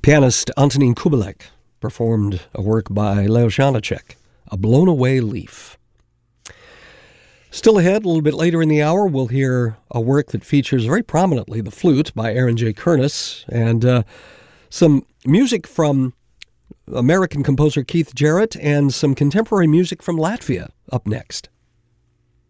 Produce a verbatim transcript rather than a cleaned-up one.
Pianist Antonín Kubelek performed a work by Leo Janáček, A Blown Away Leaf. Still ahead, a little bit later in the hour, we'll hear a work that features very prominently the flute by Aaron J. Kernis, and uh, some music from American composer Keith Jarrett, and some contemporary music from Latvia up next.